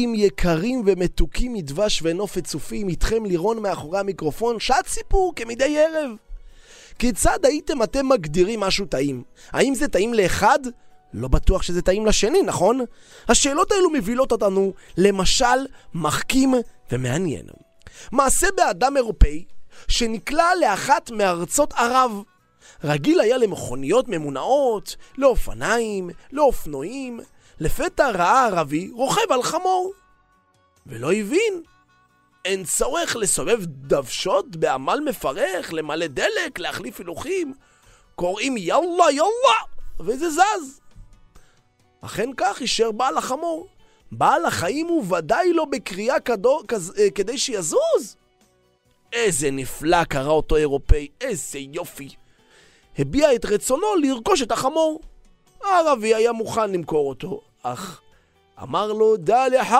יקרים ומתוקים מדבש ונופת צופים, איתכם לירון מאחורי המיקרופון, שעת סיפור כמדי ערב. כיצד הייתם אתם מגדירים משהו טעים? האם זה טעים לאחד? לא בטוח שזה טעים לשני, נכון? השאלות האלו מבילות אותנו למשל מחכים ומעניין. מעשה באדם אירופאי שנקלע לאחת מארצות ערב. רגיל היה למכוניות ממונעות, לאופניים, לאופנועים. לפתע ראה ערבי רוכב על חמור, ולא הבין. אין צורך לסובב דוושות בעמל מפרך, למלא דלק, להחליף הילוכים. קוראים יאללה יאללה, וזה זז. אכן כך אישר בעל החמור. בעל החיים הוא ודאי לא בקריאה כדי שיזוז. איזה נפלא קרא אותו אירופאי, איזה יופי. הביע את רצונו לרכוש את החמור. הערבי היה מוכן למכור אותו, אך אמר לו, דע לך,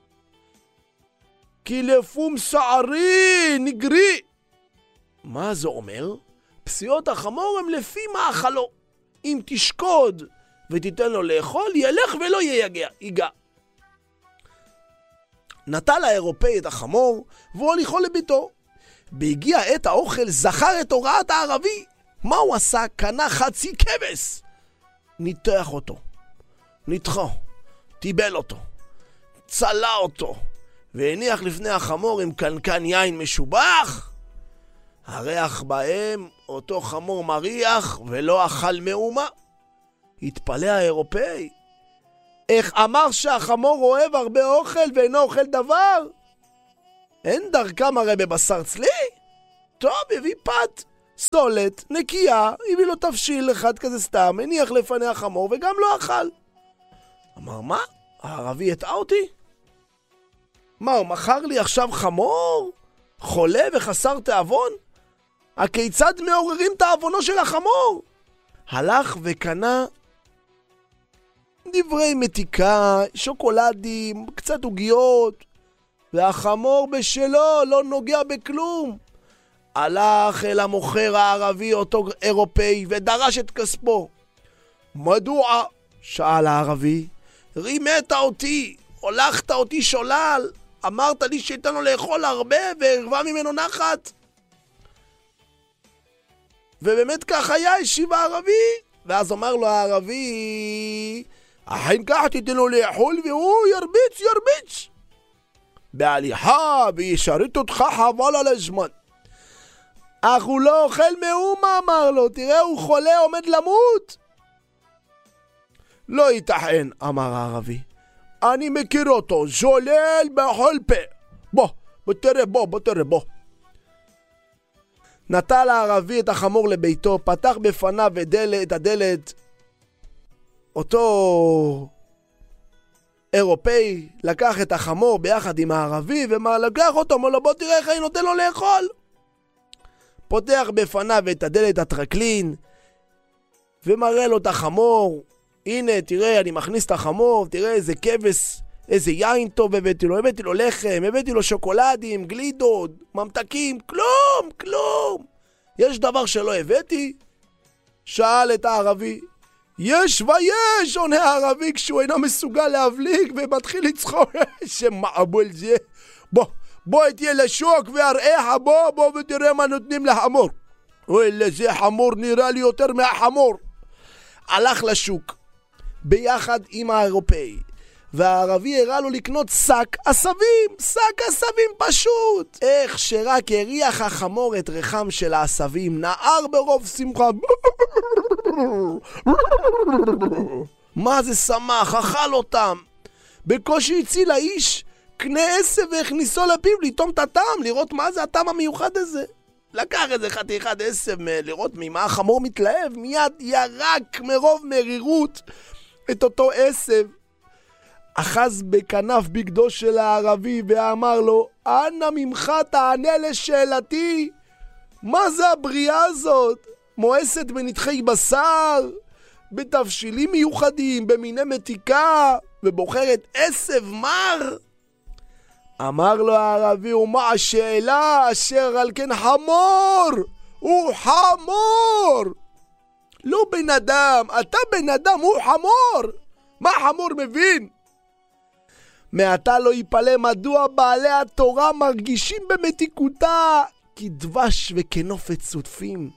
כי לפום שערי נגרי. מה זה אומר? פסיעות החמור הם לפי מאכלו. אם תשקוד ותיתן לו לאכול, ילך ולא ייגע. נטל האירופאי את החמור והוליכו לביתו. בהגיע עת האוכל זכר את הוראת הערבי. מה הוא עשה? קנה חצי כבש. ניתח אותו, ניתחו, טיבל אותו, צלה אותו, והניח לפני החמור עם קנקן יין משובח. הריח בהם אותו חמור מריח ולא אכל מאומה. התפלא האירופאי. איך אמר שהחמור אוהב הרבה אוכל ואינו אוכל דבר? אין דרכם הרי בבשר צלי? טוב, הביא פת, סולת, נקייה, הביא לו תבשיל אחד כזה סתם, הניח לפני החמור וגם לא אכל. אמר, מה? הערבי הטעה אותי? מה, הוא מכר לי עכשיו חמור? חולה וחסר תאבון? הכיצד מעוררים תאבונו של החמור? הלך וקנה דברי מתיקה, שוקולדים, קצת עוגיות, והחמור בשלו לא נוגע בכלום. הלך אל המוכר הערבי, אותו אירופאי, ודרש את כספו. מדוע? שאל הערבי. רימת אותי, הולכת אותי שולל, אמרת לי שייתן לו לאכול הרבה והרווה ממנו נחת. ובאמת כך היה, השיב הערבי. ואז אומר לו הערבי, אכן כך תיתן לו לאכול והוא ירביץ. בהליכה וישרת אותך חבל על הזמן. אך הוא לא אוכל מאומה, אמר לו, תראה הוא חולה עומד למות. לא ייתכן, אמר הערבי, אני מכיר אותו, זולל בכל פה. בוא. נטל הערבי את החמור לביתו, פתח בפניו את הדלת. אותו אירופאי לקח את החמור ביחד עם הערבי, ולקח אותו, אמר לו, בוא תראה איך אני נותן לו לאכול. פותח בפניו את הדלת הטרקלין, ומראה לו את החמור. הנה, תראה, אני מכניס את החמור, תראה איזה כבש, איזה יין טוב הבאתי לו לחם, הבאתי לו שוקולדים, גלידות, ממתקים, כלום. יש דבר שלא הבאתי? שאל את הערבי. יש ויש, עונה הערבי כשהוא אינו מסוגל להבליג ומתחיל לצחוק. שמעבול זה. בוא תהיה לשוק והראיך, בוא ותראה מה נותנים לחמור. אוי, זה חמור נראה לי יותר מהחמור. הלך לשוק ביחד עם האירופאי, והערבי הראה לו לקנות שק עשבים פשוט. איך שרק הריח החמור את ריחם של העשבים, נער ברוב שמחה. מה זה שמח, אכל אותם. בקושי הציל האיש קנה עשב והכניסו לפיו לטעום את הטעם, לראות מה זה הטעם המיוחד הזה. לקח איזה חתיכת עשב לראות ממה החמור מתלהב, מיד ירק מרוב מרירות את אותו עשב. אחז בכנף בגדו של הערבי ואמר לו, אנא ממך תענה לשאלתי, מה זה הבריאה הזאת? מואסת בנתחי בשר, בתבשילים מיוחדים, במיני מתיקה, ובוחרת עשב מר. אמר לו הערבי, ומה השאלה אשר על כן חמור? הוא חמור, לא בן אדם. אתה בן אדם, הוא חמור. מה חמור מבין? מעתה לא ייפלא מדוע בעלי התורה מרגישים במתיקותה כדבש וכנופת צודפים.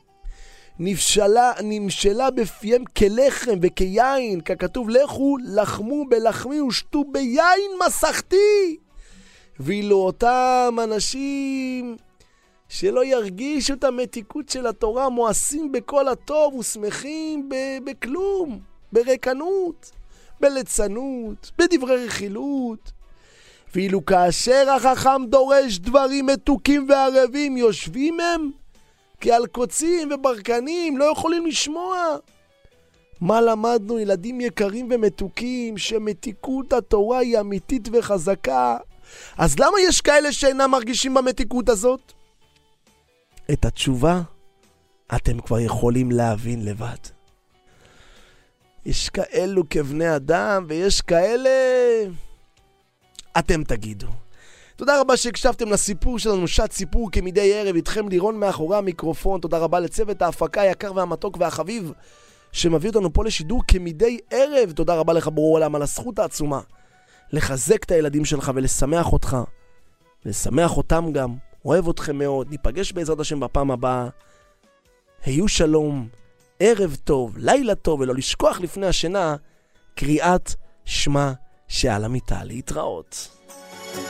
נמשלה בפיהם כלחם וכיין, ככתוב לכו לחמו בלחמי ושתו ביין מסכתי. ואילו אותם אנשים שלא ירגישו את המתיקות של התורה מואסים בכל הטוב ושמחים בכלום, ברקנות, בליצנות, בדברי רכילות. ואילו כאשר החכם דורש דברים מתוקים וערבים, יושבים הם כעל קוצים וברקנים, לא יכולים לשמוע. מה למדנו, ילדים יקרים ומתוקים, שמתיקות התורה היא אמיתית וחזקה? אז למה יש כאלה שאינם מרגישים במתיקות הזאת? את התשובה אתם כבר יכולים להבין לבד. יש כאלו כבני אדם ויש כאלה... אתם תגידו. תודה רבה שהקשבתם לסיפור שלנו, שעת סיפור כמדי ערב, איתכם לירון מאחורי המיקרופון. תודה רבה לצוות ההפקה היקר והמתוק והחביב שמביא אותנו פה לשידור כמדי ערב. תודה רבה לך בורא עולם על הזכות העצומה לחזק את הילדים שלך ולשמח אותך, ולשמח אותם גם. אוהב אתכם מאוד, ניפגש בעזרת השם בפעם הבאה. היו שלום, ערב טוב, לילה טוב, ולא לשכוח לפני השינה קריאת שמע שעל המיטה. להתראות.